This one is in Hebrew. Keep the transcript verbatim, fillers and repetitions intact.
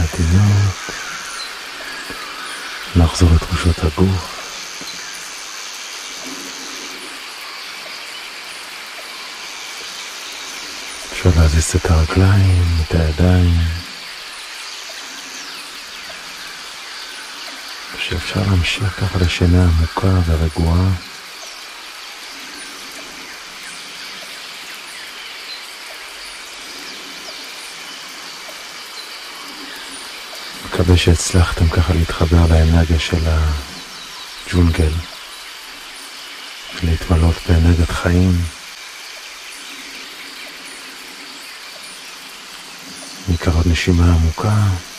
מתינות, נחזור לתחושות הגוף. אפשר להזיז את הרגליים, את הידיים, שאפשר להמשיך ככה לשינה עמוקה ורגועה. מקווה שהצלחתם ככה להתחבר לאנרגיה של הג'ונגל, להתמלות באנרגיית חיים. ניקח עוד נשימה עמוקה.